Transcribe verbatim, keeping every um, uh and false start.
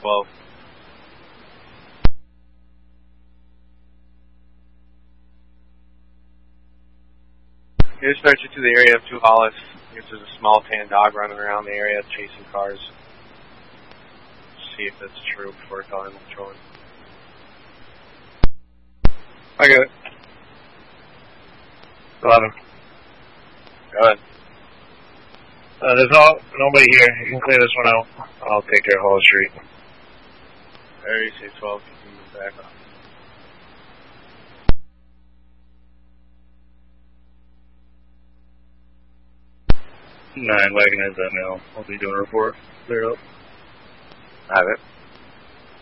twelve. Here's start you to the area of Two Hollis. This is a small tan dog running around the area chasing cars. See if that's true before calling the patrol. I got it. eleven. Go ahead. Uh, there's no, nobody here. You can clear this one out. I'll take care of Hall Street. Area C twelve, continue back up. Nine wagon has that now. I'll be doing a report. Clear up. Have it.